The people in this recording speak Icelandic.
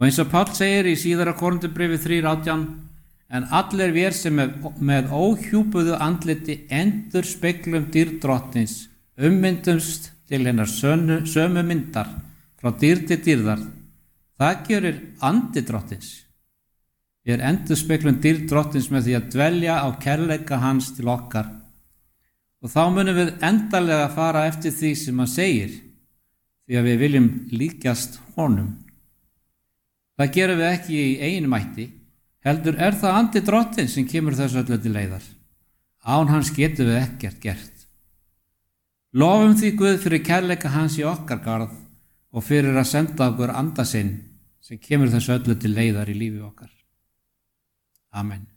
Og eins og Páll segir í síðara Korinthubréfi 3:18, en allir vér sem með óhjúpuðu andliti endurspeglum dýrð Drottins, ummyndumst til hennar sömu myndar frá dýrð til dýrðar. Það gerir andi Drottins. Við endurspeglum dýrð Drottins með því að dvelja á kærleika hans til okkar. Og þá munum við endanlega fara eftir því sem hann segir, því að við viljum líkjast honum. Það gerum við ekki í eigin mætti, heldur það andi Drottins sem kemur þessu öllu til leiðar. Án hans getum við ekkert gert. Lofum því Guð fyrir kærleika hans í okkar garð og fyrir að senda okkur anda sinn sem kemur þessu öllu til leiðar í lífi okkar. Amen.